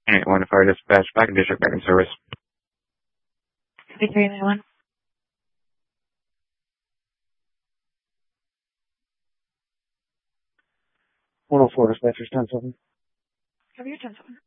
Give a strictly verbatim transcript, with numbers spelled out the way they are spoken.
Alright, one fire dispatch, back in district, back in service. fifty-three nine one. one oh four dispatchers, ten seven. Have your ten seven.